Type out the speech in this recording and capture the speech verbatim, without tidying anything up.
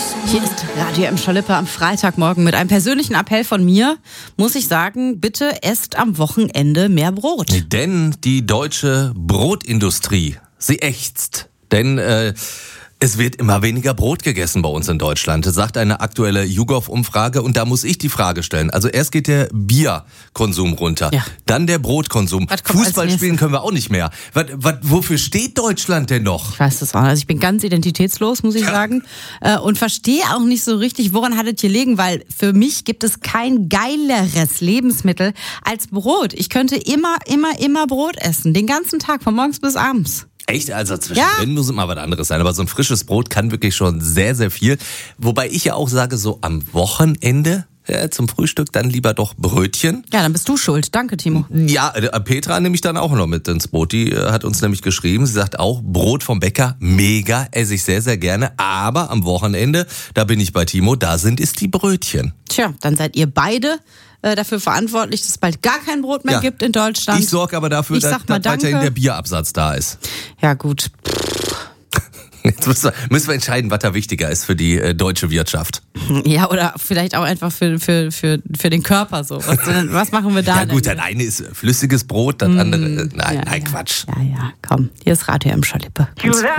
Hier ist Radio Emscher Lippe am Freitagmorgen mit einem persönlichen Appell von mir. Muss ich sagen, bitte esst am Wochenende mehr Brot. Denn die deutsche Brotindustrie, sie ächzt. Denn äh, es wird immer weniger Brot gegessen bei uns in Deutschland, sagt eine aktuelle YouGov-Umfrage. Und da muss ich die Frage stellen. Also erst geht der Bierkonsum runter, ja. Dann der Brotkonsum. Fußball spielen können wir auch nicht mehr. Was, was, wofür steht Deutschland denn noch? Ich weiß das auch. Also ich bin ganz identitätslos, muss ich ja. sagen. Äh, und verstehe auch nicht so richtig, woran hat es hier liegen. Weil für mich gibt es kein geileres Lebensmittel als Brot. Ich könnte immer, immer, immer Brot essen. Den ganzen Tag, von morgens bis abends. Echt? Also zwischendrin ja. muss immer was anderes sein. Aber so ein frisches Brot kann wirklich schon sehr, sehr viel. Wobei ich ja auch sage, so am Wochenende ja, zum Frühstück dann lieber doch Brötchen. Ja, dann bist du schuld. Danke, Timo. Ja, Petra nehme ich dann auch noch mit ins Boot. Die hat uns nämlich geschrieben, sie sagt auch, Brot vom Bäcker, mega, esse ich sehr, sehr gerne. Aber am Wochenende, da bin ich bei Timo, da sind es die Brötchen. Tja, dann seid ihr beide dafür verantwortlich, dass es bald gar kein Brot mehr ja. gibt in Deutschland. Ich sorge aber dafür, dass, dass weiterhin der Bierabsatz da ist. Ja, gut. Jetzt müssen wir, müssen wir entscheiden, was da wichtiger ist für die äh, deutsche Wirtschaft. Ja, oder vielleicht auch einfach für, für, für, für den Körper so. Was, was machen wir da? Ja gut, denn? das eine ist flüssiges Brot, das andere, äh, nein, ja, nein, ja. Quatsch. Ja, ja, komm, hier ist Radio Emscher Lippe.